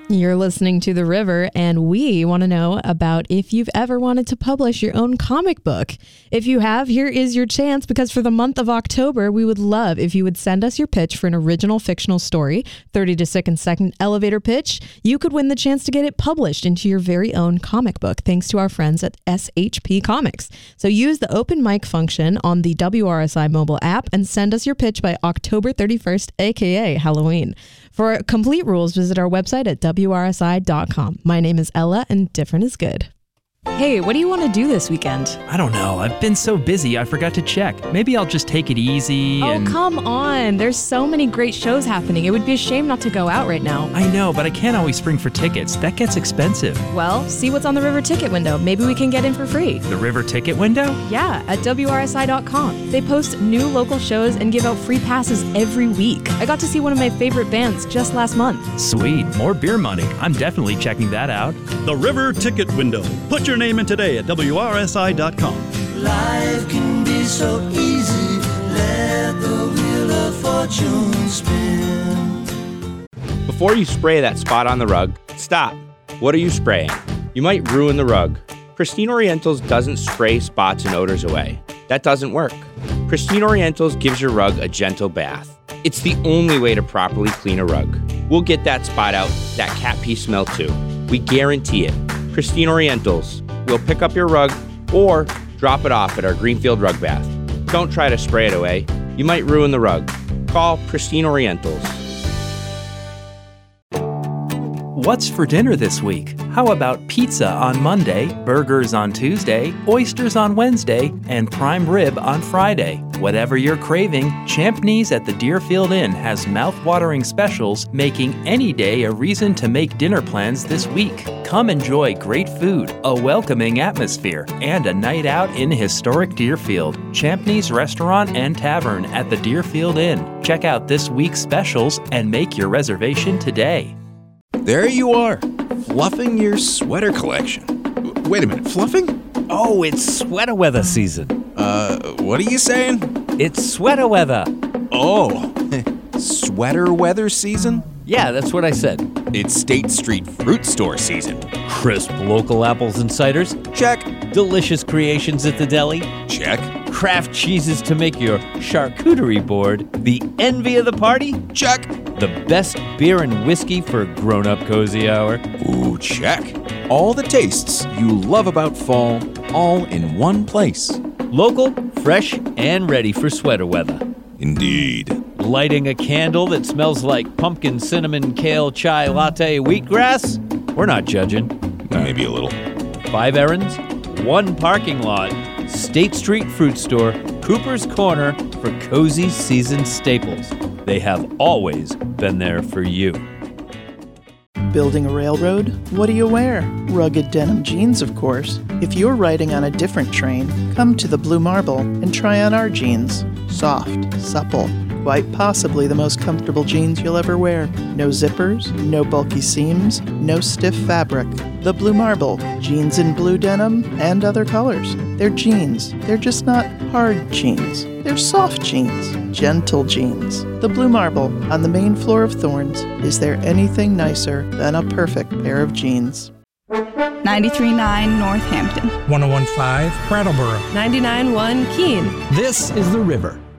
You're listening to The River, and we want to know about if you've ever wanted to publish your own comic book. If you have, here is your chance, because for the month of October, we would love if you would send us your pitch for an original fictional story, 30 to 60-second elevator pitch. You could win the chance to get it published into your very own comic book, thanks to our friends at SHP Comics. So use the open mic function on the WRSI mobile app and send us your pitch by October 31st, aka Halloween. For complete rules, visit our website at WRSI.com. My name is Ella, and different is good. Hey, what do you want to do this weekend? I don't know. I've been so busy, I forgot to check. Maybe I'll just take it easy and... Oh, come on. There's so many great shows happening. It would be a shame not to go out right now. I know, but I can't always spring for tickets. That gets expensive. Well, see what's on the River Ticket window. Maybe we can get in for free. The River Ticket window? Yeah, at WRSI.com. They post new local shows and give out free passes every week. I got to see one of my favorite bands just last month. Sweet. More beer money. I'm definitely checking that out. The River Ticket window. Put your name in today at WRSI.com. Life can be so easy. Let the wheel of fortune spin. Before you spray that spot on the rug, stop. What are you spraying? You might ruin the rug. Pristine Orientals doesn't spray spots and odors away. That doesn't work. Pristine Orientals gives your rug a gentle bath. It's the only way to properly clean a rug. We'll get that spot out, that cat pee smell too. We guarantee it. Pristine Orientals. We'll pick up your rug or drop it off at our Greenfield Rug Bath. Don't try to spray it away. You might ruin the rug. Call Pristine Orientals. What's for dinner this week? How about pizza on Monday, burgers on Tuesday, oysters on Wednesday, and prime rib on Friday? Whatever you're craving, Champneys at the Deerfield Inn has mouth-watering specials, making any day a reason to make dinner plans this week. Come enjoy great food, a welcoming atmosphere, and a night out in historic Deerfield. Champneys Restaurant and Tavern at the Deerfield Inn. Check out this week's specials and make your reservation today. There you are, fluffing your sweater collection. Wait a minute, fluffing? Oh, it's sweater weather season. What are you saying? It's sweater weather. Oh, sweater weather season? Yeah, that's what I said. It's State Street Fruit Store season. Crisp local apples and ciders. Check. Delicious creations at the deli. Check. Craft cheeses to make your charcuterie board the envy of the party. Check. The best beer and whiskey for grown-up cozy hour. Ooh, check. All the tastes you love about fall, all in one place. Local, fresh, and ready for sweater weather. Indeed. Lighting a candle that smells like pumpkin, cinnamon, kale, chai, latte, wheatgrass? We're not judging. Maybe a little. 5 errands, 1 parking lot. State Street Fruit Store, Cooper's Corner for cozy season staples. They have always been there for you. Building a railroad? What do you wear? Rugged denim jeans, of course. If you're riding on a different train, come to the Blue Marble and try on our jeans. Soft, supple, quite possibly the most comfortable jeans you'll ever wear. No zippers, no bulky seams, no stiff fabric. The Blue Marble, jeans in blue denim and other colors. They're jeans. They're just not hard jeans. They're soft jeans, gentle jeans. The Blue Marble on the main floor of Thorns. Is there anything nicer than a perfect pair of jeans? 93.9 Northampton. 101.5 Brattleboro. 99.1 Keene. This is The River.